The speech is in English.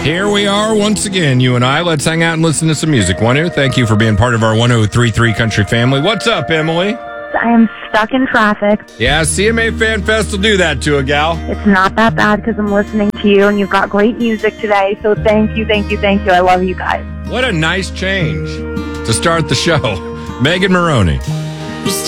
Here we are once again, you and I. Let's hang out and listen to some music. Wanu, thank you for being part of our 1033 Country family. What's up, Emily? I am stuck in traffic. Yeah, CMA Fan Fest will do that to a gal. It's not that bad because I'm listening to you and you've got great music today. So thank you. I love you guys. What a nice change to start the show. Megan Maroney.